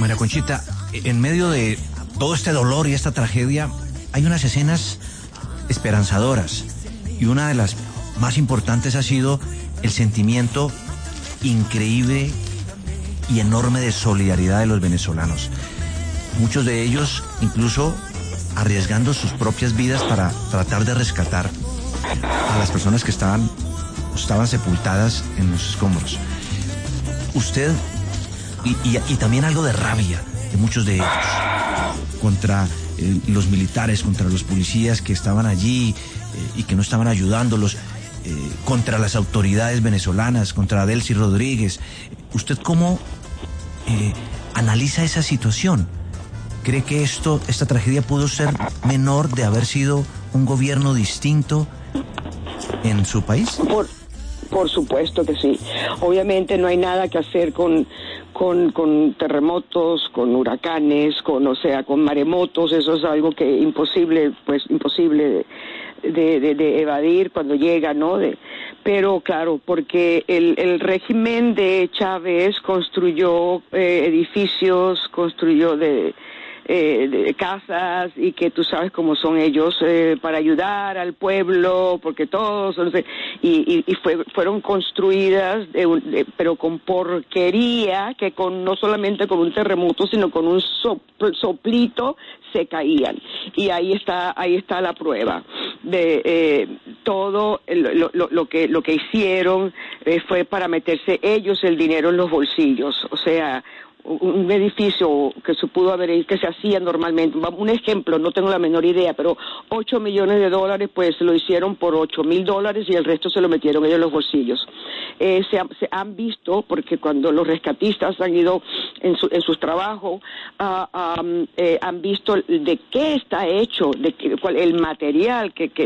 María Conchita, en medio de todo este dolor y esta tragedia, hay unas escenas esperanzadoras, y una de las más importantes ha sido el sentimiento increíble y enorme de solidaridad de los venezolanos. Muchos de ellos incluso arriesgando sus propias vidas para tratar de rescatar a las personas que estaban sepultadas en los escombros. Usted, y también algo de rabia de muchos de ellos contra los militares, contra los policías que estaban allí y que no estaban ayudándolos, contra las autoridades venezolanas, contra Delcy Rodríguez. ¿Usted cómo analiza esa situación? ¿Cree que esta tragedia pudo ser menor de haber sido un gobierno distinto en su país? Por supuesto que sí. Obviamente no hay nada que hacer con terremotos, con huracanes, con maremotos. Eso es algo que imposible de evadir cuando llega, ¿no? Pero claro, porque el régimen de Chávez construyó edificios, construyó de casas, y que tú sabes cómo son ellos, para ayudar al pueblo, porque todos, fueron construidas pero con porquería, que no solamente con un terremoto, sino con un soplito se caían. Y ahí está la prueba de todo lo que hicieron fue para meterse ellos el dinero en los bolsillos. O sea, un edificio que se pudo haber, que se hacía normalmente, un ejemplo, no tengo la menor idea, pero $8 millones, pues lo hicieron por $8,000 y el resto se lo metieron ellos en los bolsillos. Se han visto, porque cuando los rescatistas han ido en sus trabajos, han visto de qué está hecho, el material que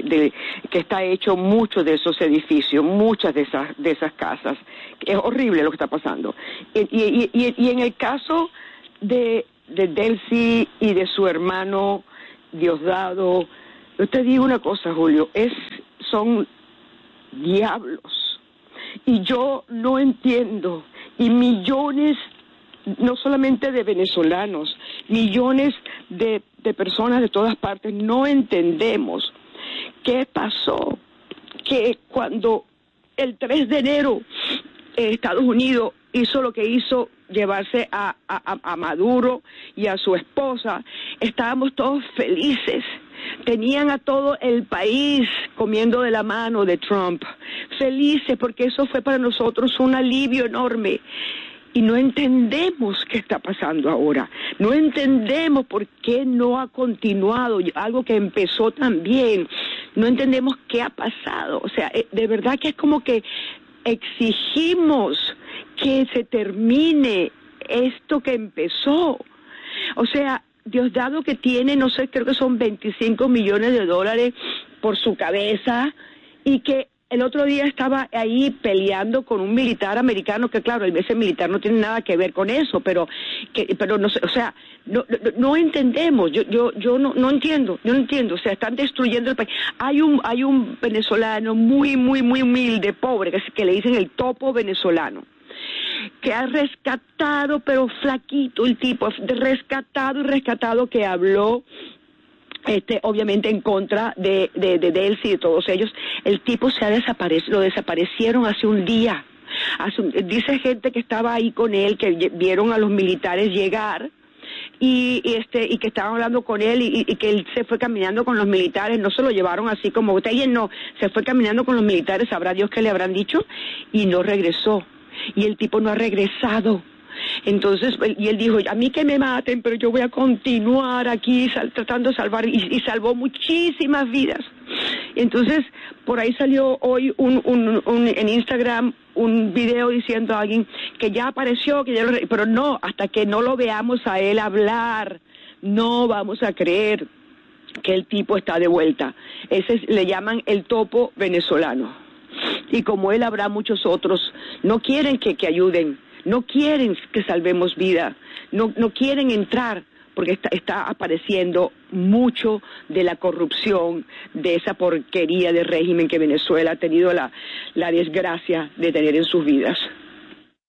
está hecho muchos de esos edificios, muchas de esas casas. Es horrible lo que está pasando. Y en el caso de Delcy y de su hermano Diosdado, yo te digo una cosa, Julio, son diablos. Y yo no entiendo, y millones, no solamente de venezolanos, millones de personas de todas partes, no entendemos qué pasó, que cuando el 3 de enero Estados Unidos hizo lo que hizo, llevarse a Maduro y a su esposa, estábamos todos felices. Tenían a todo el país comiendo de la mano de Trump, felices, porque eso fue para nosotros un alivio enorme. Y no entendemos qué está pasando ahora, no entendemos por qué no ha continuado algo que empezó tan bien, no entendemos qué ha pasado. O sea, de verdad que es como que exigimos que se termine esto que empezó. O sea, Diosdado, que tiene, no sé, creo que son $25 millones por su cabeza, y que el otro día estaba ahí peleando con un militar americano, que claro, ese militar no tiene nada que ver con eso, pero no sé, o sea, no entendemos. Yo no entiendo, o sea, están destruyendo el país. Hay un venezolano muy humilde, pobre, que le dicen el topo venezolano, que ha rescatado, pero flaquito el tipo, rescatado, que habló obviamente en contra de Delcy y de todos ellos. El tipo lo desaparecieron hace un día. Dice gente que estaba ahí con él, que vieron a los militares llegar, y que estaban hablando con él, y que él se fue caminando con los militares. No se lo llevaron así como usted, no, se fue caminando con los militares, sabrá Dios qué le habrán dicho, y no regresó. Y el tipo no ha regresado. Entonces, y él dijo, a mí que me maten, pero yo voy a continuar aquí tratando de salvar, y salvó muchísimas vidas. Entonces, por ahí salió hoy en Instagram un video diciendo a alguien que ya apareció, pero no, hasta que no lo veamos a él hablar, no vamos a creer que el tipo está de vuelta. Le llaman el topo venezolano. Y como él habrá muchos otros, no quieren que ayuden, no quieren que salvemos vida, no quieren entrar, porque está apareciendo mucho de la corrupción, de esa porquería de régimen que Venezuela ha tenido la desgracia de tener en sus vidas.